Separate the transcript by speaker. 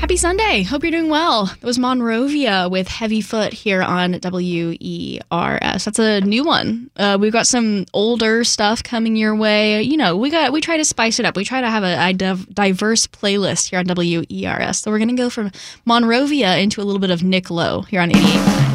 Speaker 1: Happy Sunday. Hope you're doing well. That was Monrovia with Heavy Foot here on WERS. That's a new one. We've got some older stuff coming your way. You know, we try to spice it up. We try to have a diverse playlist here on WERS. So we're going to go from Monrovia into a little bit of Nick Lowe here on 88.9.